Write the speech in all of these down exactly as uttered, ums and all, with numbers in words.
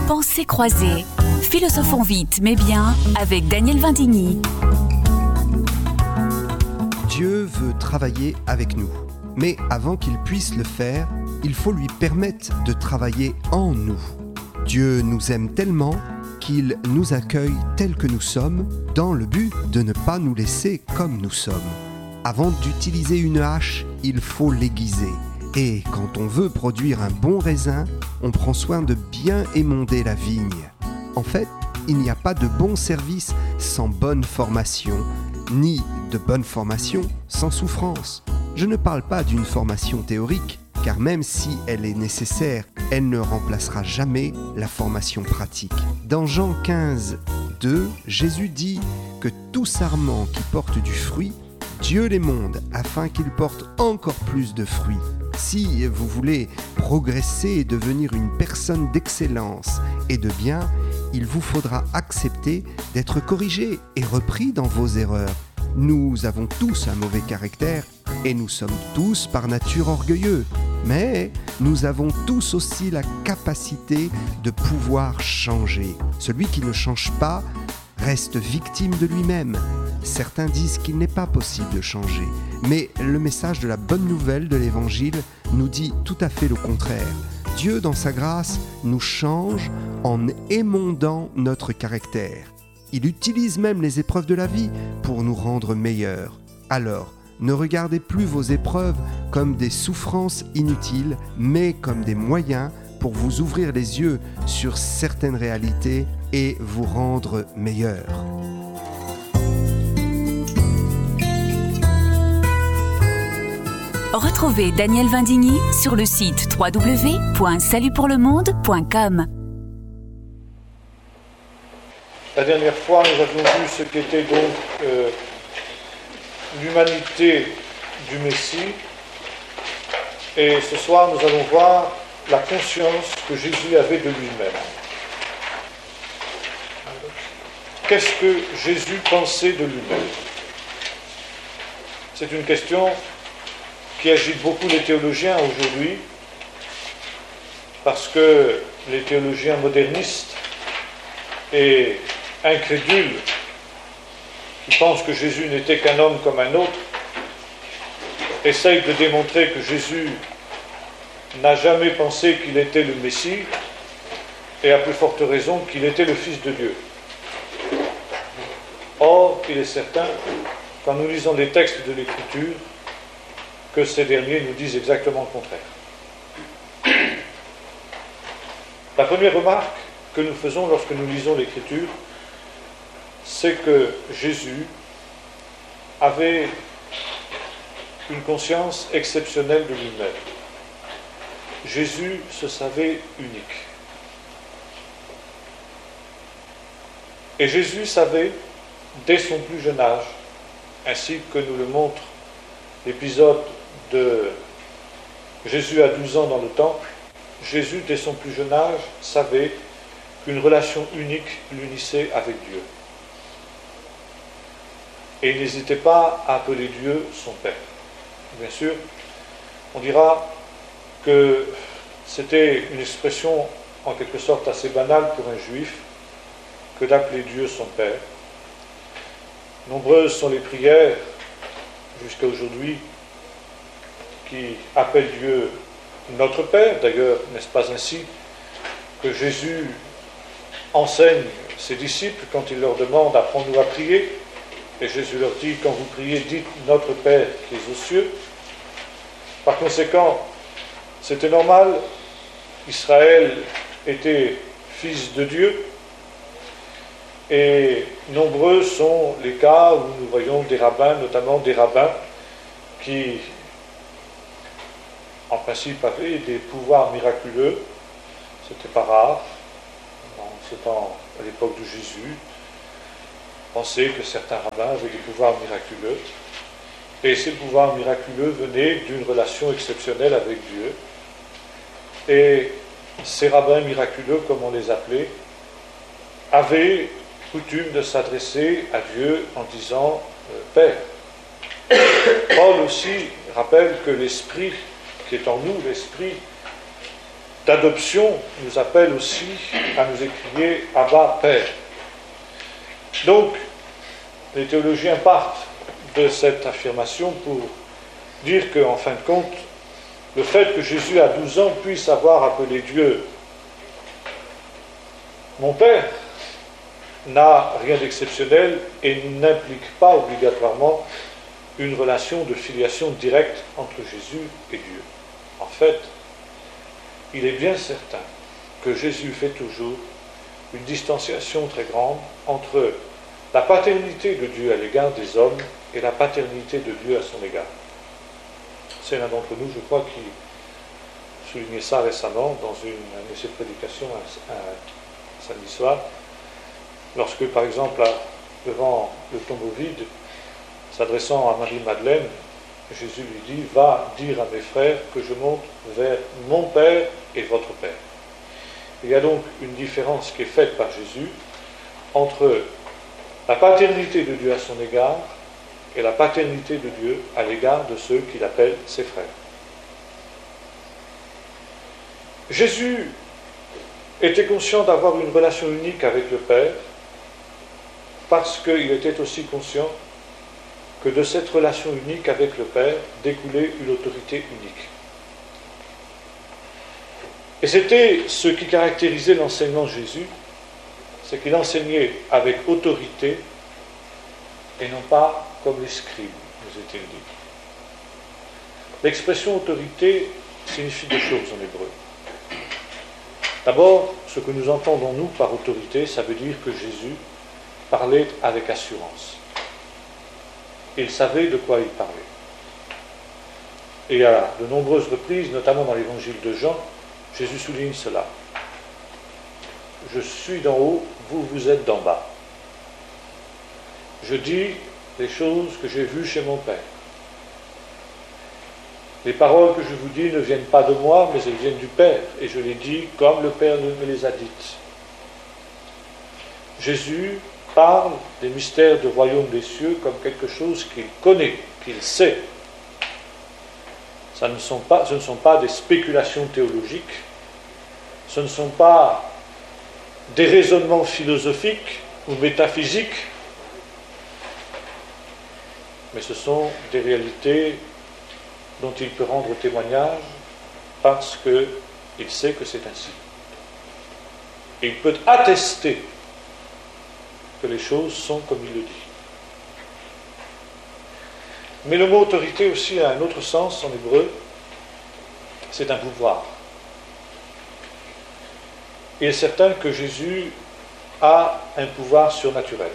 Pensées croisées. Philosophons vite mais bien avec Daniel Vindigny. Dieu veut travailler avec nous, mais avant qu'il puisse le faire, il faut lui permettre de travailler en nous. Dieu nous aime tellement qu'il nous accueille tels que nous sommes, dans le but de ne pas nous laisser comme nous sommes. Avant d'utiliser une hache, il faut l'aiguiser. Et quand on veut produire un bon raisin, on prend soin de bien émonder la vigne. En fait, il n'y a pas de bon service sans bonne formation, ni de bonne formation sans souffrance. Je ne parle pas d'une formation théorique, car même si elle est nécessaire, elle ne remplacera jamais la formation pratique. Dans Jean quinze, deux, Jésus dit que tout sarment qui porte du fruit, Dieu l'émonde afin qu'il porte encore plus de fruits. Si vous voulez progresser et devenir une personne d'excellence et de bien, il vous faudra accepter d'être corrigé et repris dans vos erreurs. Nous avons tous un mauvais caractère et nous sommes tous par nature orgueilleux. Mais nous avons tous aussi la capacité de pouvoir changer. Celui qui ne change pas reste victime de lui-même. Certains disent qu'il n'est pas possible de changer. Mais le message de la bonne nouvelle de l'Évangile nous dit tout à fait le contraire. Dieu, dans sa grâce, nous change en émondant notre caractère. Il utilise même les épreuves de la vie pour nous rendre meilleurs. Alors, ne regardez plus vos épreuves comme des souffrances inutiles, mais comme des moyens pour vous ouvrir les yeux sur certaines réalités et vous rendre meilleurs. Retrouvez Daniel Vindigny sur le site w w w point salut pour le monde point com. La dernière fois, nous avons vu ce qu'était donc euh, l'humanité du Messie. Et ce soir, nous allons voir la conscience que Jésus avait de lui-même. Qu'est-ce que Jésus pensait de lui-même? C'est une question qui agite beaucoup les théologiens aujourd'hui, parce que les théologiens modernistes et incrédules, qui pensent que Jésus n'était qu'un homme comme un autre, essayent de démontrer que Jésus n'a jamais pensé qu'il était le Messie, et à plus forte raison qu'il était le Fils de Dieu. Or, il est certain, quand nous lisons les textes de l'Écriture, que ces derniers nous disent exactement le contraire. La première remarque que nous faisons lorsque nous lisons l'Écriture, c'est que Jésus avait une conscience exceptionnelle de lui-même. Jésus se savait unique. Et Jésus savait, dès son plus jeune âge, ainsi que nous le montre l'épisode de Jésus à douze ans dans le temple, Jésus, dès son plus jeune âge, savait qu'une relation unique l'unissait avec Dieu. Et il n'hésitait pas à appeler Dieu son Père. Bien sûr, on dira que c'était une expression en quelque sorte assez banale pour un juif que d'appeler Dieu son Père. Nombreuses sont les prières jusqu'à aujourd'hui qui appellent Dieu notre Père. D'ailleurs, n'est-ce pas ainsi que Jésus enseigne ses disciples quand il leur demande « Apprends-nous à prier ». Et Jésus leur dit « Quand vous priez, dites notre Père qui est aux cieux ». Par conséquent, c'était normal, Israël était fils de Dieu, et nombreux sont les cas où nous voyons des rabbins, notamment des rabbins qui, en principe, avaient des pouvoirs miraculeux. C'était pas rare, en ce temps, à l'époque de Jésus, penser que certains rabbins avaient des pouvoirs miraculeux. Et ces pouvoirs miraculeux venaient d'une relation exceptionnelle avec Dieu. Et ces rabbins miraculeux, comme on les appelait, avaient coutume de s'adresser à Dieu en disant euh, « Père ». Paul aussi rappelle que l'esprit qui est en nous, l'esprit d'adoption nous appelle aussi à nous écrier « Abba, Père ». Donc, les théologiens partent de cette affirmation pour dire qu'en fin de compte, le fait que Jésus à douze ans puisse avoir appelé Dieu « Mon Père » n'a rien d'exceptionnel et n'implique pas obligatoirement une relation de filiation directe entre Jésus et Dieu. En fait, il est bien certain que Jésus fait toujours une distanciation très grande entre la paternité de Dieu à l'égard des hommes et la paternité de Dieu à son égard. C'est l'un d'entre nous, je crois, qui soulignait ça récemment dans une, un essai de prédication un, un samedi soir, lorsque, par exemple, devant le tombeau vide, s'adressant à Marie-Madeleine, Jésus lui dit « Va dire à mes frères que je monte vers mon Père et votre Père ». Il y a donc une différence qui est faite par Jésus entre la paternité de Dieu à son égard et la paternité de Dieu à l'égard de ceux qu'il appelle ses frères. Jésus était conscient d'avoir une relation unique avec le Père parce qu'il était aussi conscient que de cette relation unique avec le Père découlait une autorité unique. Et c'était ce qui caractérisait l'enseignement de Jésus, c'est qu'il enseignait avec autorité et non pas comme les scribes, nous est-il dit. L'expression autorité signifie deux choses en hébreu. D'abord, ce que nous entendons nous par autorité, ça veut dire que Jésus parlait avec assurance. Il savait de quoi il parlait. Et à de nombreuses reprises, notamment dans l'évangile de Jean, Jésus souligne cela. Je suis d'en haut, vous, vous êtes d'en bas. Je dis les choses que j'ai vues chez mon Père. Les paroles que je vous dis ne viennent pas de moi, mais elles viennent du Père, et je les dis comme le Père me les a dites. Jésus parle des mystères du royaume des cieux comme quelque chose qu'il connaît, qu'il sait. Ça ne sont pas, ce ne sont pas des spéculations théologiques, ce ne sont pas des raisonnements philosophiques ou métaphysiques, mais ce sont des réalités dont il peut rendre témoignage parce qu'il sait que c'est ainsi. Et il peut attester que les choses sont comme il le dit. Mais le mot autorité aussi a un autre sens en hébreu, c'est un pouvoir. Il est certain que Jésus a un pouvoir surnaturel.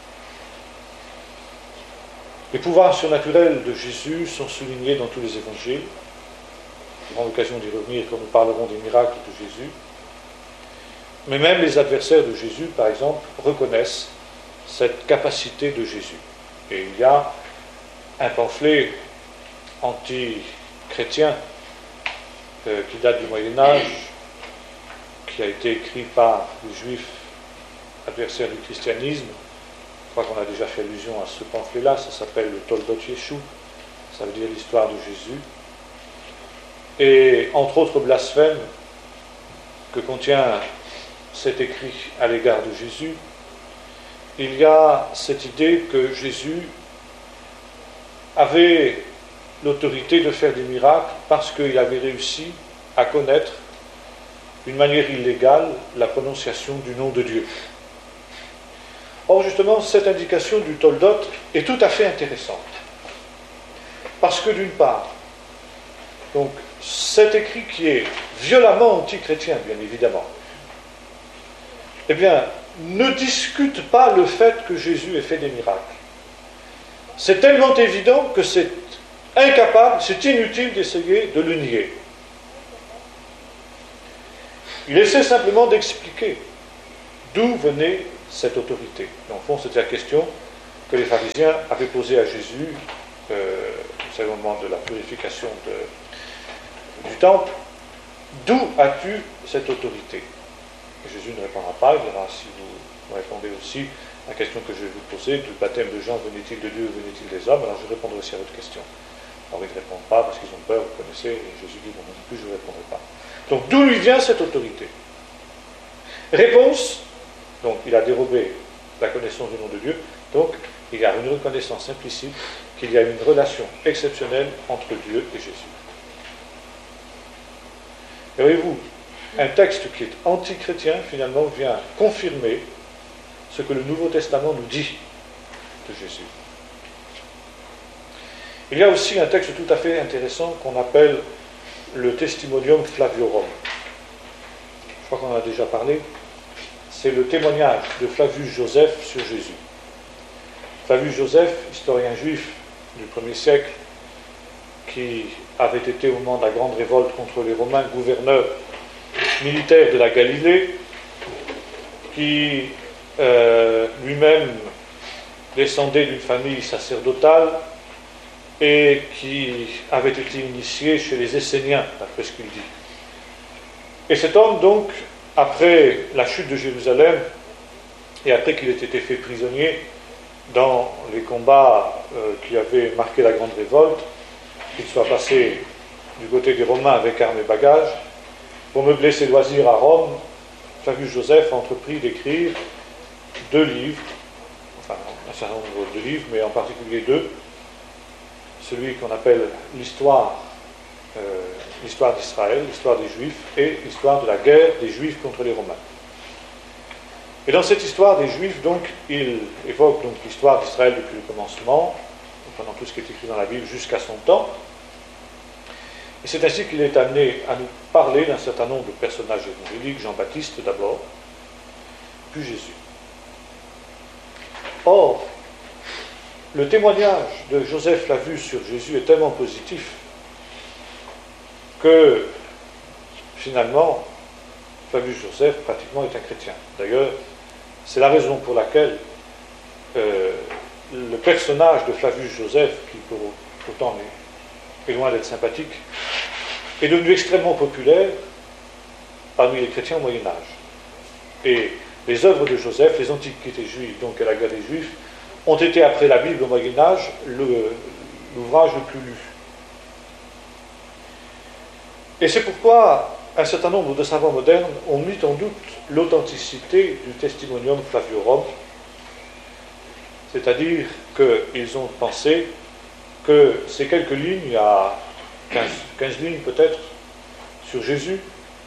Les pouvoirs surnaturels de Jésus sont soulignés dans tous les évangiles. On aura l'occasion d'y revenir quand nous parlerons des miracles de Jésus. Mais même les adversaires de Jésus, par exemple, reconnaissent cette capacité de Jésus. Et il y a un pamphlet anti-chrétien euh, qui date du Moyen-Âge, qui a été écrit par les Juifs adversaires du christianisme. Je crois qu'on a déjà fait allusion à ce pamphlet-là, ça s'appelle le Toldot Yeshu, ça veut dire l'histoire de Jésus. Et entre autres blasphèmes que contient cet écrit à l'égard de Jésus, il y a cette idée que Jésus avait l'autorité de faire des miracles parce qu'il avait réussi à connaître d'une manière illégale la prononciation du nom de Dieu. Or, justement, cette indication du Toldot est tout à fait intéressante. Parce que, d'une part, donc, cet écrit qui est violemment anti-chrétien, bien évidemment, eh bien, ne discute pas le fait que Jésus ait fait des miracles. C'est tellement évident que c'est incapable, c'est inutile d'essayer de le nier. Il essaie simplement d'expliquer d'où venait cette autorité. Et en fond, c'était la question que les pharisiens avaient posée à Jésus, euh, c'est le moment de la purification de, du temple. D'où as-tu cette autorité? Et Jésus ne répondra pas, il dira, si vous répondez aussi à la question que je vais vous poser, le baptême de Jean, venait-il de Dieu ou venait-il des hommes? Alors je répondrai aussi à votre question. Alors ils ne répondent pas parce qu'ils ont peur, vous connaissez, et Jésus dit, bon, non plus, je ne répondrai pas. Donc d'où lui vient cette autorité? Réponse, donc il a dérobé la connaissance du nom de Dieu, donc il y a une reconnaissance implicite qu'il y a une relation exceptionnelle entre Dieu et Jésus. Et voyez-vous, un texte qui est anti-chrétien, finalement, vient confirmer ce que le Nouveau Testament nous dit de Jésus. Il y a aussi un texte tout à fait intéressant qu'on appelle le Testimonium Flaviorum. Je crois qu'on en a déjà parlé. C'est le témoignage de Flavius Joseph sur Jésus. Flavius Joseph, historien juif du premier siècle, qui avait été au moment de la grande révolte contre les Romains, gouverneur militaire de la Galilée, qui euh, lui-même descendait d'une famille sacerdotale et qui avait été initié chez les Esséniens, d'après ce qu'il dit. Et cet homme, donc, après la chute de Jérusalem, et après qu'il ait été fait prisonnier dans les combats euh, qui avaient marqué la grande révolte, qu'il soit passé du côté des Romains avec armes et bagages, pour meubler ses loisirs à Rome, Flavius Joseph a entrepris d'écrire deux livres, enfin un certain nombre de livres, mais en particulier deux, celui qu'on appelle l'histoire, euh, l'histoire d'Israël, l'histoire des Juifs, et l'histoire de la guerre des Juifs contre les Romains. Et dans cette histoire des Juifs, donc, il évoque donc l'histoire d'Israël depuis le commencement, pendant tout ce qui est écrit dans la Bible jusqu'à son temps. Et c'est ainsi qu'il est amené à nous parler d'un certain nombre de personnages évangéliques, Jean-Baptiste d'abord, puis Jésus. Or, le témoignage de Joseph Flavius sur Jésus est tellement positif que, finalement, Flavius Joseph, pratiquement, est un chrétien. D'ailleurs, c'est la raison pour laquelle euh, le personnage de Flavius Joseph, qui pour, pourtant est, est loin d'être sympathique, est devenu extrêmement populaire parmi les chrétiens au Moyen-Âge. Et les œuvres de Joseph, les antiquités juives, donc à la guerre des Juifs, ont été, après la Bible au Moyen-Âge, le, l'ouvrage le plus lu. Et c'est pourquoi un certain nombre de savants modernes ont mis en doute l'authenticité du Testimonium Flaviorum, c'est-à-dire qu'ils ont pensé que ces quelques lignes, il y a quinze, quinze lignes peut-être, sur Jésus,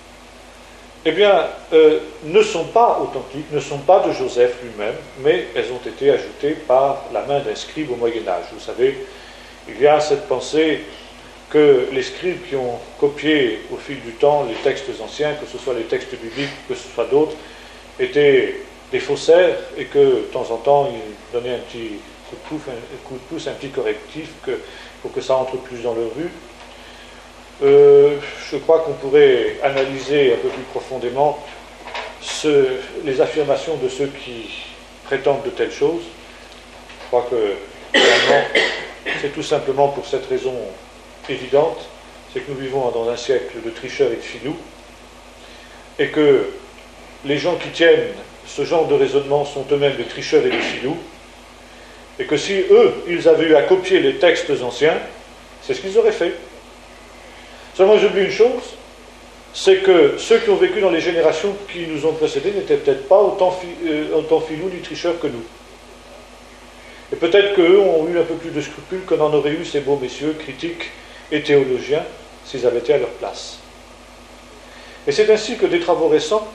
eh bien, euh, ne sont pas authentiques, ne sont pas de Joseph lui-même, mais elles ont été ajoutées par la main d'un scribe au Moyen-Âge. Vous savez, il y a cette pensée que les scribes qui ont copié au fil du temps les textes anciens, que ce soit les textes bibliques, que ce soit d'autres, étaient des faussaires et que de temps en temps ils donnaient un petit coup de pouce, un, coup de pouce, un petit correctif que, pour que ça entre plus dans leur vue. Euh, je crois qu'on pourrait analyser un peu plus profondément ce, les affirmations de ceux qui prétendent de telles choses. Je crois que finalement, c'est tout simplement pour cette raison évidente, c'est que nous vivons dans un siècle de tricheurs et de filous, et que les gens qui tiennent ce genre de raisonnement sont eux-mêmes des tricheurs et des filous, et que si eux, ils avaient eu à copier les textes anciens, c'est ce qu'ils auraient fait. Seulement, j'oublie une chose, c'est que ceux qui ont vécu dans les générations qui nous ont précédés n'étaient peut-être pas autant, fi, euh, autant filous ni tricheurs que nous. Et peut-être qu'eux ont eu un peu plus de scrupules que n'en auraient eu ces beaux messieurs critiques et théologiens s'ils avaient été à leur place. Et c'est ainsi que des travaux récents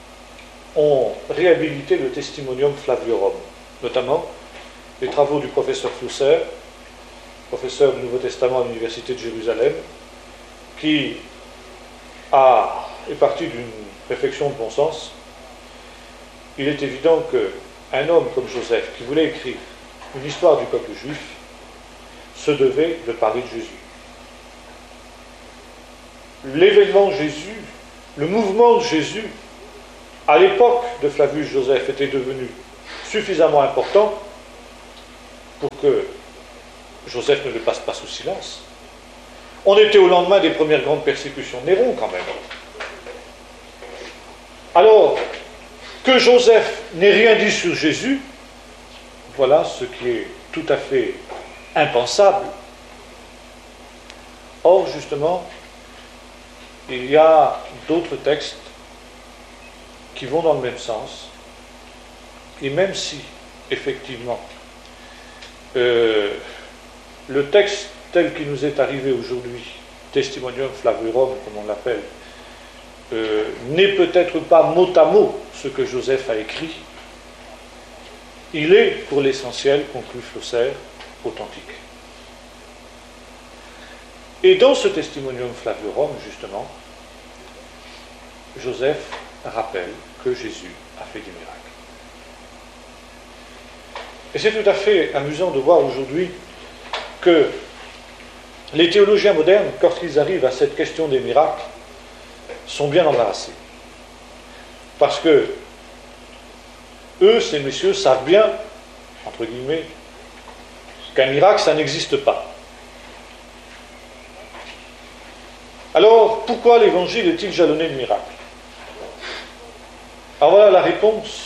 ont réhabilité le Testimonium Flaviorum, notamment les travaux du professeur Flusser, professeur du Nouveau Testament à l'Université de Jérusalem, qui a, est parti d'une réflexion de bon sens. Il est évident qu'un homme comme Joseph, qui voulait écrire une histoire du peuple juif, se devait de parler de Jésus. L'événement Jésus, le mouvement de Jésus, à l'époque de Flavius Joseph, était devenu suffisamment important pour que Joseph ne le passe pas sous silence. On était au lendemain des premières grandes persécutions de Néron, quand même. Alors, que Joseph n'ait rien dit sur Jésus, voilà ce qui est tout à fait impensable Or, justement, il y a d'autres textes qui vont dans le même sens. Et même si, effectivement, euh, le texte tel qu'il nous est arrivé aujourd'hui, Testimonium Flavurum, comme on l'appelle, euh, n'est peut-être pas mot à mot ce que Joseph a écrit, il est, pour l'essentiel, conclut Flosser, authentique. Et dans ce Testimonium Flavurum, justement, Joseph rappelle que Jésus a fait des miracles. Et c'est tout à fait amusant de voir aujourd'hui que les théologiens modernes, lorsqu'ils arrivent à cette question des miracles, sont bien embarrassés. Parce que eux, ces messieurs, savent bien, entre guillemets, qu'un miracle, ça n'existe pas. Alors, pourquoi l'Évangile est-il jalonné de miracles? Alors voilà la réponse,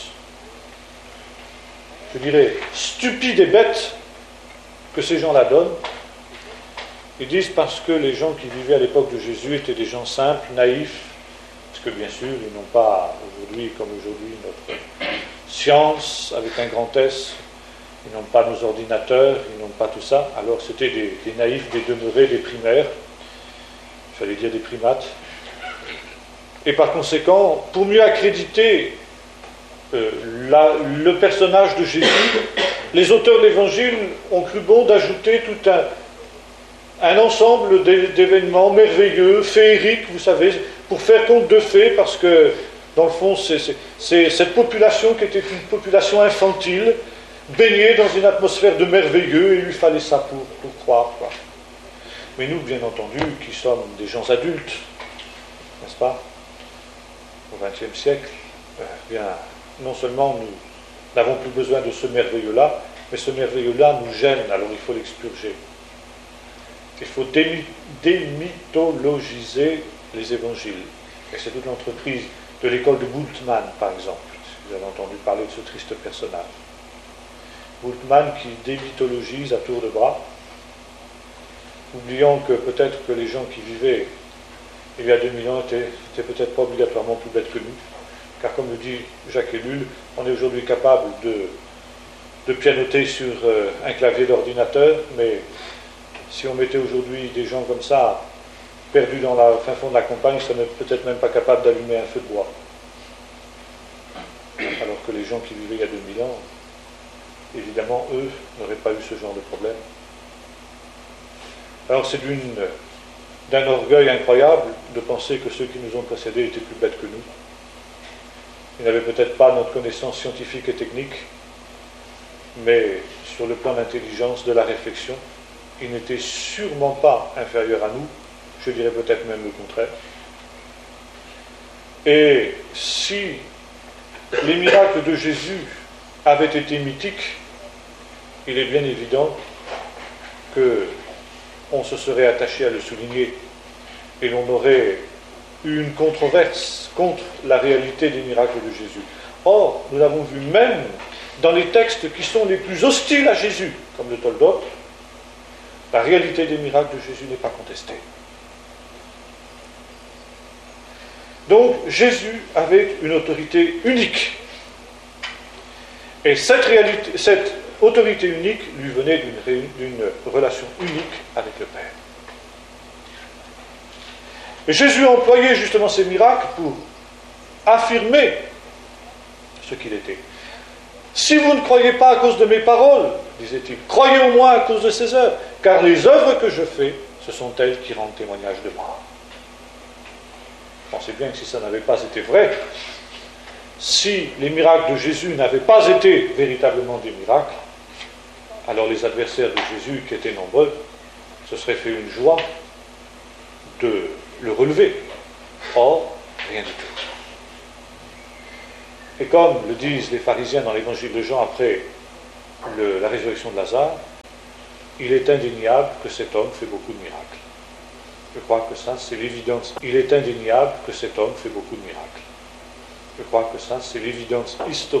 je dirais, stupide et bête que ces gens-là donnent. Ils disent parce que les gens qui vivaient à l'époque de Jésus étaient des gens simples, naïfs, parce que bien sûr, ils n'ont pas aujourd'hui, comme aujourd'hui, notre science avec un grand S, ils n'ont pas nos ordinateurs, ils n'ont pas tout ça. Alors c'était des, des naïfs, des demeurés, des primaires, j'allais dire des primates. Et par conséquent, pour mieux accréditer euh, la, le personnage de Jésus, les auteurs de l'Évangile ont cru bon d'ajouter tout un, un ensemble d'événements merveilleux, féeriques, vous savez, pour faire compte de faits, parce que, dans le fond, c'est, c'est, c'est cette population qui était une population infantile, baignée dans une atmosphère de merveilleux, et il lui fallait ça pour, pour croire, quoi. Mais nous, bien entendu, qui sommes des gens adultes, n'est-ce pas, au vingtième siècle, eh bien, non seulement nous n'avons plus besoin de ce merveilleux-là, mais ce merveilleux-là nous gêne, alors il faut l'expurger. Il faut démy- démythologiser les évangiles. Et c'est toute l'entreprise de l'école de Bultmann, par exemple, si vous avez entendu parler de ce triste personnage. Bultmann qui démythologise à tour de bras, oubliant que peut-être que les gens qui vivaient il y a deux mille ans étaient, étaient peut-être pas obligatoirement plus bêtes que nous, car comme le dit Jacques Ellul, on est aujourd'hui capable de, de pianoter sur euh, un clavier d'ordinateur, mais si on mettait aujourd'hui des gens comme ça, perdus dans le fin fond de la campagne, ils seraient peut-être même pas capables d'allumer un feu de bois. Alors que les gens qui vivaient il y a deux mille ans, évidemment, eux, n'auraient pas eu ce genre de problème. Alors c'est d'une, d'un orgueil incroyable de penser que ceux qui nous ont précédés étaient plus bêtes que nous. Ils n'avaient peut-être pas notre connaissance scientifique et technique, mais sur le plan d'intelligence, de la réflexion, ils n'étaient sûrement pas inférieurs à nous, je dirais peut-être même le contraire. Et si les miracles de Jésus avaient été mythiques, il est bien évident que on se serait attaché à le souligner et l'on aurait eu une controverse contre la réalité des miracles de Jésus. Or, nous l'avons vu même dans les textes qui sont les plus hostiles à Jésus, comme le Toldot, la réalité des miracles de Jésus n'est pas contestée. Donc, Jésus avait une autorité unique. Et cette réalité, cette autorité unique lui venait d'une, d'une relation unique avec le Père. Et Jésus a employé justement ces miracles pour affirmer ce qu'il était. Si vous ne croyez pas à cause de mes paroles, disait-il, croyez au moins à cause de ses œuvres, car les œuvres que je fais, ce sont elles qui rendent témoignage de moi. Pensez bien que si ça n'avait pas été vrai, si les miracles de Jésus n'avaient pas été véritablement des miracles, alors les adversaires de Jésus, qui étaient nombreux, se seraient fait une joie de le relever. Or, rien du tout. Et comme le disent les pharisiens dans l'évangile de Jean après le, la résurrection de Lazare, il est indéniable que cet homme fait beaucoup de miracles. Je crois que ça, c'est l'évidence. Il est indéniable que cet homme fait beaucoup de miracles. Je crois que ça, c'est l'évidence historique.